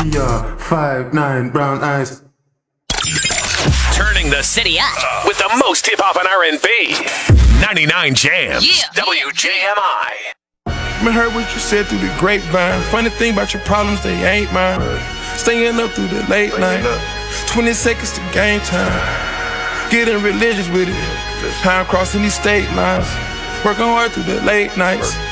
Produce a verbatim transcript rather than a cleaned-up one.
P R, five nine, brown eyes. Turning the city up with the most hip-hop and R and B. ninety-nine Jams, Yeah. W J M I. I heard what you said through the grapevine. Funny thing about your problems, they ain't mine. Staying up through the late night. twenty seconds to game time. Getting religious with it. How I'm crossing these state lines. Working hard through the late nights.